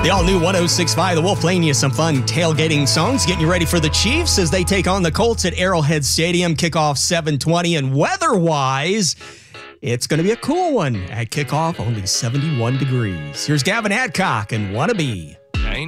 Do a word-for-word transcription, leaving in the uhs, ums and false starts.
The all-new one oh six point five The Wolf playing you some fun tailgating songs, getting you ready for the Chiefs as they take on the Colts at Arrowhead Stadium. Kickoff seven twenty, and weather-wise, it's going to be a cool one. At kickoff, only seventy-one degrees. Here's Gavin Adcock and Wannabe.